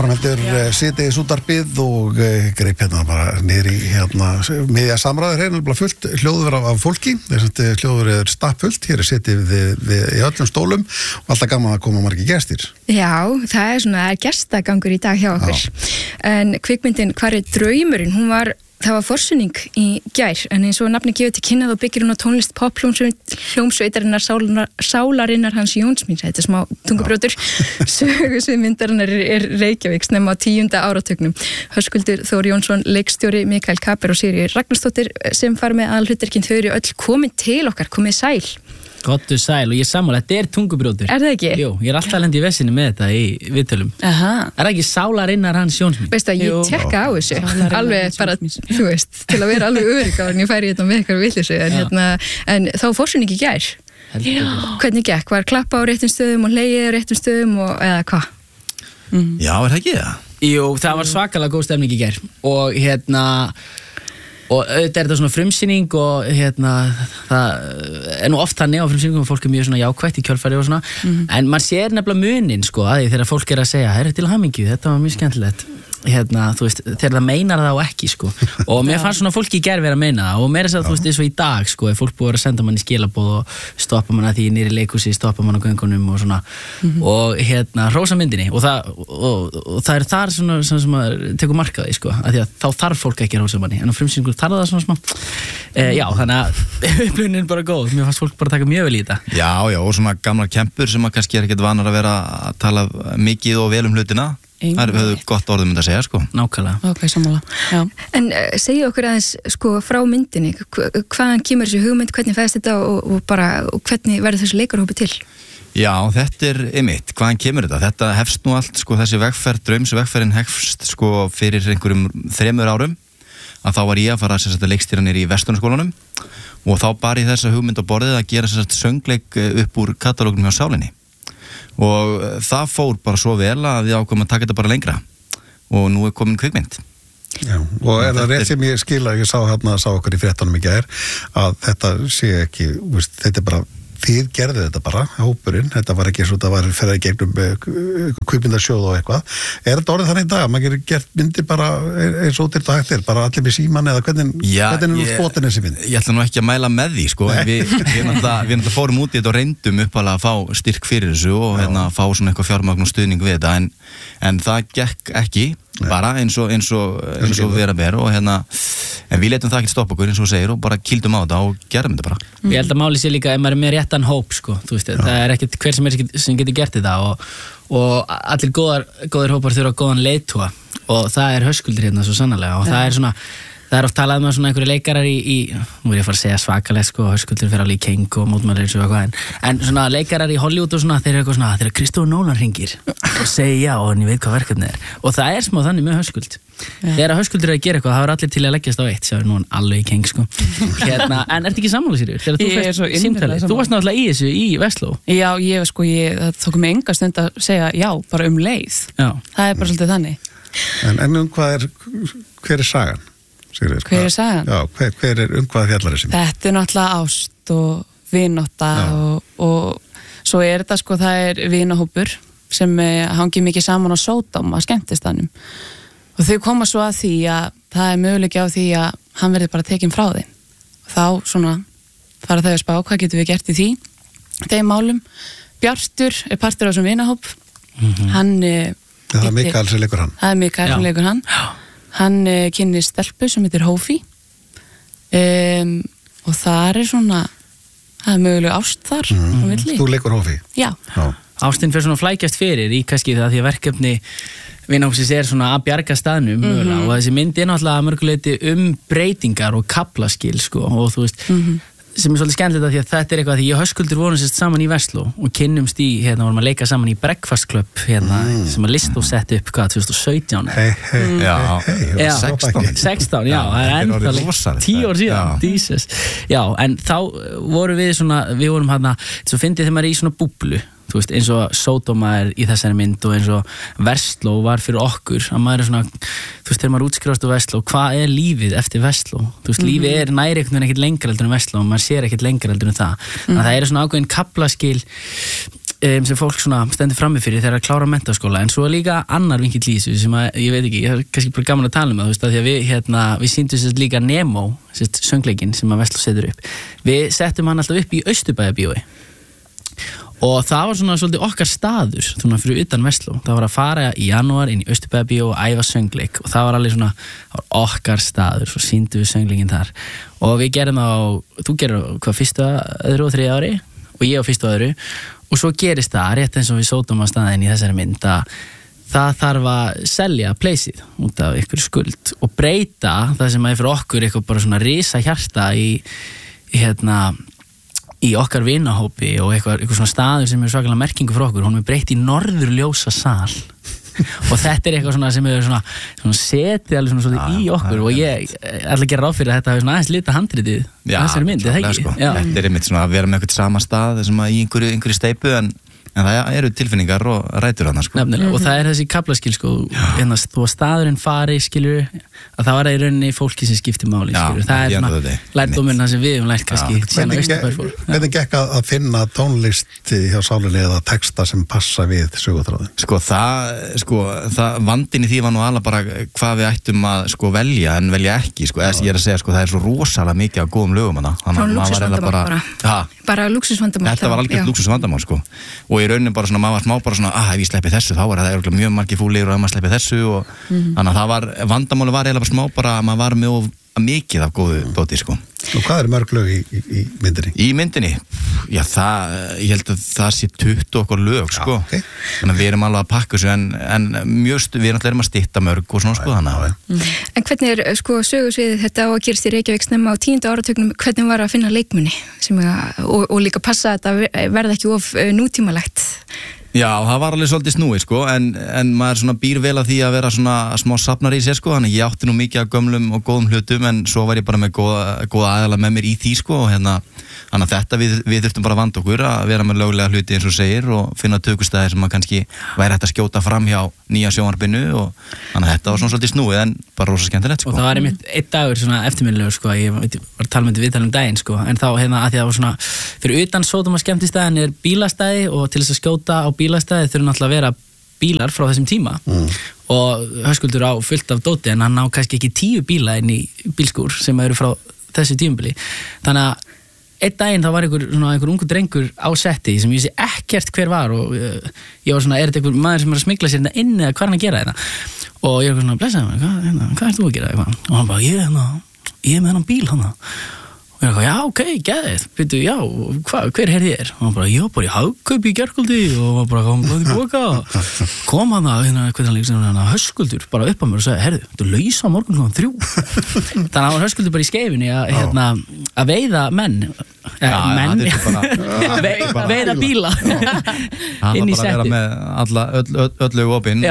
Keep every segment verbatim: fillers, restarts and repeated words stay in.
Áframheldur síðdegis útvarpið og greip hérna bara niður í hérna miðja samræður hérna bara fullt hljóður af, af fólki þess að hljóður er stappfullt hér er setið við, við, í öllum stólum og alltaf gaman að koma margir gestir. Já, það er svona gestagangur í dag hjá okkur. Já. En kvikmyndin Hvar er draumurinn, hún var það var forsynning í gær, en eins og nafni gefið til kynna þá byggir hún á tónlist pophljómsveitarinnar Sálarinnar Hans Jónsmíns, þetta er smá tungubrjótur. Sögusvið myndarinnar er, er Reykjavík snemma á tíunda áratugnum. Höskuldur Þór Jónsson, leikstjóri, Mikael Kaper og Sigríður Ragnarsdóttir sem fara með aðalhlutverkin, þau eru öll komin til okkar, komið sæl. Gottu sæl og ég sammála, þetta er tungubrjótur. Er það ekki? Jú, ég er alltaf lendi í vessinni með þetta í viðtölum. Aha. Er það ekki Sálarinnar Hans Jónsmín? Veistu að ég tekka á þessu, alveg bara, þú veist, til að vera alveg örygg á en ég færi þetta með eitthvað villisu, en, hérna, en þá fórsynning í gær. Hvernig gekk? Var klappa á réttum stöðum og hlegið á réttum stöðum og eða hvað? Mm. Já, er það ekki það? Jú, það var svakalega góð stemning í gær og hérna og auðvitað er þetta svona frumsýning og hérna það er nú oft þannig á frumsýningum að fólk er mjög svona jákvætt í kjölfari og svona mm. en maður sér nefnilega munin sko að því þegar fólk er að segja herri til hamingju, þetta var mjög skemmtilegt hérna, þú veist, þegar það meinar það á ekki sko og mér fannst svona fólki í gær vera að meina það og meira þess að þú veist, eins og í dag sko ef fólk búið að senda mann í skilaboð og stoppa mann að því nýri leikhúsi, stoppa mann á göngunum og svona mm-hmm. og hérna, hrósa myndinni og það, og, og, og það er þar svona sem, sem að tekur markaði sko að því að þá þarf fólk ekki að hrósa manni en á frumsýningu þarf það svona smá e, já, þannig að upplifnin er bara góð mér fannst fólk bara taka mjög vel í þetta. Já, já, og svona gamlar kempur sem að kannski er ekkert vanar að vera að tala mikið og vel um hlutina. Það hefur gott orðum að segja, sko. Nákvæmlega. Ok, sammála. Já. En uh, segja okkur aðeins, sko, frá myndinni, hvaðan kemur þessi hugmynd, hvernig fæðist þetta og, og bara, og hvernig verður þessi leikarhópi til? Já, þetta er einmitt, hvaðan kemur þetta? Þetta hefst nú allt, sko, þessi vegferð, draumsvegferðin hefst, sko, fyrir einhverjum þremur árum, að þá var ég að fara að setja leikstýra niður í Vesturskólanum og þá bar ég þessa hugmynd á borðið að gera þess að söngleik upp úr katalógunum hjá Sálinni. Og það fór bara svo vel að við ákvæmum að taka þetta bara lengra og nú er komin kvikmynd. Já, og er það rétt sem ég skil að ég sá hérna, sá okkur í fréttunum í gær að þetta sé ekki, veist, þetta er bara þið gerðu þetta bara, hópurinn, þetta var ekki svo þetta var fyrir að gegnum kvikmyndasjóð og eitthvað. Er þetta orðið þannig í dag að maður getur gert myndi bara eins og til þetta hægt er, bara allir með síman eða hvernig, Já, hvernig er nú ég, spotin þessi mynd? Ég ætla nú ekki að mæla með því, sko, en við, við, náttúrulega, við náttúrulega fórum út í þetta og reyndum uppalega að fá styrk fyrir þessu og hérna fá svona eitthvað fjármagn og stuðning við þetta, en, en það gekk ekki, bara eins og, eins og, eins og vera ber og hérna, en við letum það ekki stoppa okkur eins og segir og bara kýldum á þetta og gerðum þetta bara. Mm. Ég held að máli sé líka ef maður er með réttan hóp sko, þú veist, Já. það er ekkert hver sem er sem getur gert þetta og, og allir góðar, góðar hópar þurfa góðan leiðtoga og það er Höskuldur hérna svo sannarlega og ja. það er svona Það er oft talað um að svona einhverju leikarar í, í nú er ég að fara að segja svakalega sko, Höskuldur fyrir alveg í King og mótmælir eins og eitthvað en, en svona leikarar í Hollywood og svona, þeir eru eitthvað svona, þeir eru Christopher Nolan hringir og segja já og en ég veit hvað verkefni er og það er smá þannig með Höskuld. Yeah. Þegar Höskuldur er að gera eitthvað, það er allir til að leggjast á eitt, sjáur nú alveg í King sko. Hérna, en ertu ekki sammála Sigríður? Þegar þú fyrst símtalið, þú varst náttúrulega í þessu í Vestló. Já, ég sko, ég, það tók mig enga stund að segja já, bara um leið. Já. Það er bara svolítið þannig. En, en um hvað er, hver er sagan? Sigríður, hver er sagan? Já, hver, hver er um hvað fjallar þessi? Þetta er náttúrulega ást og vinátta og, og svo er þetta sko, það er vinahópur sem hangi mikið saman á Sódóm að skemmtistanum og þau koma svo að því að það er möguleiki á því að hann verður bara tekinn frá þeim og þá svona fara þau að spá hvað getum við gert í því þeim málum. Bjartur er partur á þessum vinahóp mm-hmm. hann það er Mikael sem leikur hann það er Mikael sem leikur hann hann kynni stelpu sem heitir Hófi um, og það er svona það er mögulega ást þar mm. Þú leikur Hófi? Já, Já. Ástin fyrir svona flækjast fyrir í kannski það því að verkefni vinahópsins er svona að bjarga staðnum mm-hmm. og þessi mynd er náttúrulega að mörguleiti um breytingar og kaflaskil sko og þú veist mm-hmm. sem er svolítið skemmtilegt að því að þetta er eitthvað því ég og Höskuldur vorum sérst saman í Vestló og kynnumst í, hérna vorum að leika saman í Breakfast Club hérna mm. sem að Listó sett upp hvað, tvö þúsund og sautján Hei, hei, mm. já, hei, já, sextán sextán, já, það er enda tíu ár síðan, Jesus já, en þá vorum við svona við vorum hérna, svo fyndið þegar maður er í svona búblu þú veist, eins og Sódóma er í þessari mynd og eins og Vestló var fyrir okkur að maður er svona, þú veist, þegar maður útskrifast á Vestló, hvað er lífið eftir Vestló? Þú veist, mm-hmm. lífið er næri einhvern veginn ekkert lengra heldur en Vestló og maður sér ekkert lengra heldur en það. Mm-hmm. Þannig að það er svona ákveðin kaflaskil um, sem fólk svona stendur frammi fyrir þegar að klára menntaskóla, en svo er líka annar vinkill í þessu sem að, ég veit ekki, ég er kannski bara gaman að tala um það, þú veist, að því að við, hérna, við sýndum sérst líka Nemo, sérst söngleikinn sem að Vestló setur upp. Við settum hann alltaf upp í Austurbæjarbíói og það var svona svolítið okkar staður svona fyrir utan Vestló. Það var að fara í janúar inn í Austurbæjarbíó og æfa söngleik og það var alveg svona það var okkar staður, svo sýndum við söngleikinn þar og við gerum á, þú gerir hvað fyrsta, öðru og þriðja ári og ég á fyrstu og öðru og svo gerist það rétt eins og við sótum á staðinn í þessari mynd að það þarf að selja pleysið út af ykkur skuld og breyta það sem er fyrir okkur eitthvað bara svona risa hjarta í, í hérna í okkar vinahópi og eitthvað, eitthvað svona staður sem er svakalega merkingu fyrir okkur, hún er breytt í norðurljósa sal og þetta er eitthvað svona sem er svona, svona setið alveg svona svolítið í okkur og ég ætla að gera ráð fyrir að þetta hafi svona aðeins lita handritið þessari mynd, er það ekki? Sko. Þetta er einmitt svona að vera með eitthvað sama stað sem að í einhverju, einhverju steipu en En það eru tilfinningar og rætur hann sko. Nefnilega, mm-hmm. og það er þessi kaflaskil sko, en að þú að staðurinn fari skilur, að það var í rauninni fólki sem skiptir máli skilur, Já, það er svona lærdóminn sem við höfum lært kannski Hvernig gekk að finna tónlist hjá sálinni eða texta sem passa við sögutráðin? Sko það, sko, það vandinn í því var nú alveg bara hvað við ættum að sko velja en velja ekki sko, eða ég er að segja sko það er svo rosalega mikið af góðum lögum hana. Lúxusvandamál bara, bara. bara lúxusvandamál Þetta var algjört lúxusvandamál sko og í rauninni bara svona, maður var smá bara svona ah, ef ég sleppi þessu, þá er það mjög margir fúlir og ef maður sleppi þessu og mm-hmm. þannig að það var, vandamáli var eiginlega bara smá bara að maður var mjög mikið af góðu dóti sko. Og hvað er mörg lög í, í, í myndinni? Í myndinni? Já, það, ég held að það sé tuttugu okkur lög sko. Já, okay. Þannig að við erum alveg að pakka þessu en, en mjög, við erum alltaf að stytta mörg og svona sko þannig að mm. En hvernig er sko sögursviðið þetta á að gerast í Reykjavík snemma á tíunda áratögnum, hvernig var að finna leikmunni sem að, og, og líka passa að þetta verða ekki of nútímalegt? Já, það var alveg svolítið snúið sko, en, en maður svona býr vel að því að vera svona smá safnar í sér sko, þannig ég átti nú mikið af gömlum og góðum hlutum, en svo var ég bara með góða, góða aðeila með mér í því sko, og hérna, þannig að þetta við, við þurftum bara að vanda okkur að vera með löglega hluti eins og segir og finna tökustæðir sem maður kannski væri hægt að skjóta fram hjá nýja sjónvarpinu og þannig að þetta var svona svolítið snúið en bara rosa skemmtilegt sko. Og það var einmitt einn dagur svona eftirminnilegur sko, ég var að tala með þetta viðtal um daginn sko, en þá hérna að því að það var svona, fyrir utan sótum að skemmtistæðin er bílastæði og til þess að skjóta á bílastæði þurfa náttúrulega að vera bílar frá þessum tíma mm. og Höskuldur á fullt af dóti en hann á kannski ekki tíu bíla inn í bílskúr sem eru frá þessu tímabili. Þannig að einn daginn þá var einhver, svona, einhver ungu drengur á setti sem ég vissi ekkert hver var og uh, ég var svona, er þetta einhver maður sem er að smygla sér hérna inn eða hvað er hann að gera þetta? Og ég var svona, blessaði mig, hvað, hérna, hvað ert þú að gera eitthvað? Og hann bara, ég, hérna, ég er með hennan bíl hann og ég var, já, ok, geðið, byrju, já, hva, hver er þér? Og hann bara, ég var bara í Hagkaup í gærkvöldi og hann bara, hann bara í boka kom hann að, hérna, hvernig hann líka sem hann Höskuldur bara upp á mér og sagði, herðu, þú laus á morgun klukkan þrjú þannig að hann var Höskuldur bara í skeifinni að, hérna, að veiða menn ja, menn bara, veiða bíla inn í setti hann var bara að vera með alla, öll, öll, öllu opinn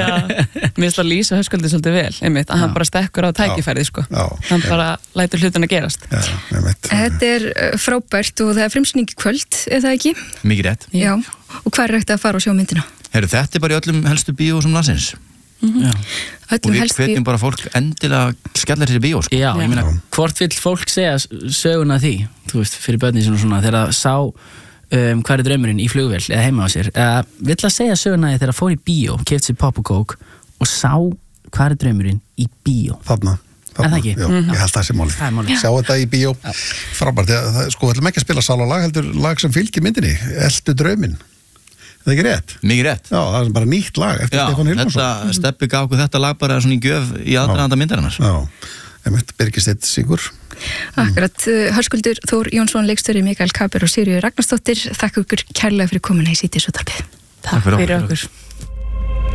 mér finnst að lýsa Höskuldur svolítið vel einmitt, að hann bara stekkur á tækifærið sko. Hann bara lætur hlutina gerast já. Þetta er frábært og það er frumsýning í kvöld, er það ekki? Mikið rétt. Já, og hvað er hægt að fara og sjá myndina? Heru, þetta er bara í öllum helstu bíósum landsins. Mm-hmm. Og við hvetjum bara fólk endilega skellar sér bíó. Sko. Já, ég meina, hvort vill fólk segja söguna því, þú veist, fyrir börnin svona svona, þegar það sá um, hvað er draumurinn í flugvél eða heima á sér, uh, vill að segja söguna því þegar það fór í bíó, keypti sér pop og kók og sá hvað er draumurinn í bíó. Þarna. Er það ekki? Já, mm-hmm. Ég held það sé málið. Sjá þetta í bíó, frábært. Það, sko, ætlum ekki að spila sálalag, heldur lag sem fylgir myndinni, Eltu drauminn. Er það ekki rétt? Mikið rétt. Já, það er bara nýtt lag eftir Stefán Hilmarsson. Já, þetta Steppi gaf okkur þetta lag bara svona í gjöf í aðdraganda myndarinnar. Já, einmitt Birgisteinn syngur. Akkurat, Höskuldur Þór Jónsson, leikstjóri, Mikael Kaper og Sigríður Ragnarsdóttir, þakka ykkur kærlega fyrir komuna í Síðdegisútvarpið. Takk fyrir okkur.